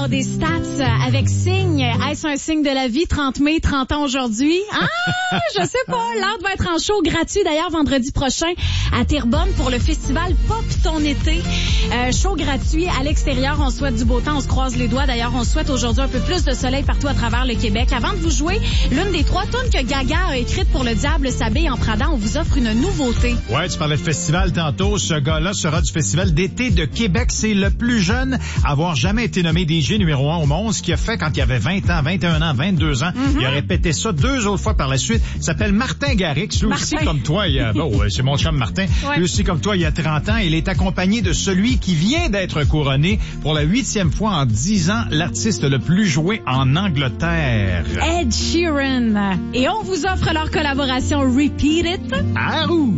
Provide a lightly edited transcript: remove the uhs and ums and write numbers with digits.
avoir des stats avec signe. Est-ce un signe de la vie? 30 mai, 30 ans aujourd'hui. Ah, je sais pas. L'art va être en show gratuit d'ailleurs vendredi prochain à Terrebonne pour le festival Pop ton été. Show gratuit à l'extérieur. On souhaite du beau temps. On se croise les doigts. D'ailleurs, on souhaite aujourd'hui un peu plus de soleil partout à travers le Québec. Avant de vous jouer, l'une des 3 tunes que Gaga a écrites pour Le Diable s'habille en Prada, on vous offre une nouveauté. Ouais, tu parlais de festival tantôt. Ce gars-là sera du Festival d'été de Québec. C'est le plus jeune à avoir jamais été nommé DJ numéro 1 au monde, ce qu'il a fait quand il avait 20 ans, 21 ans, 22 ans. Il a répété ça 2 autres fois par la suite. Il s'appelle Martin Garrix. Lui aussi, comme toi, c'est mon chum Martin. Ouais. Lui aussi, comme toi, il y a 30 ans. Il est accompagné de celui qui vient d'être couronné pour la 8e fois en 10 ans, l'artiste le plus joué en Angleterre. Ed Sheeran. Et on vous offre leur collaboration Repeat It. À Rouge.